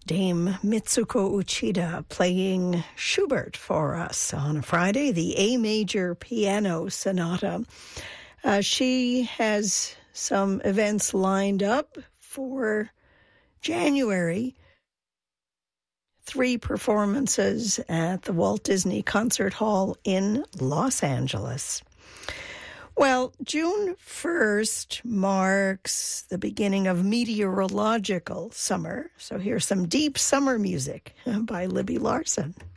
Dame Mitsuko Uchida playing Schubert for us on a Friday, the A Major Piano Sonata. She has some events lined up for January. 3 performances at the Walt Disney Concert Hall in Los Angeles. Well, June 1st marks the beginning of meteorological summer. So here's some deep summer music by Libby Larsen.